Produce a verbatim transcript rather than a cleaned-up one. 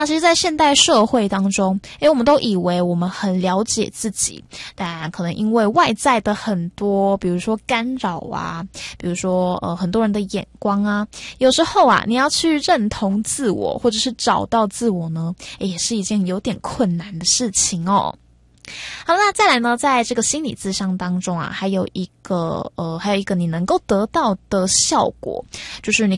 那其实在现代社会当中，诶，我们都以为我们很了解自己，但可能因为外在的很多，比如说干扰啊，比如说呃很多人的眼光啊，有时候啊，你要去认同自我，或者是找到自我呢，诶，也是一件有点困难的事情哦。好，那再来呢，在这个心理咨商当中啊，还有一个呃，还有一个你能够得到的效果，就是你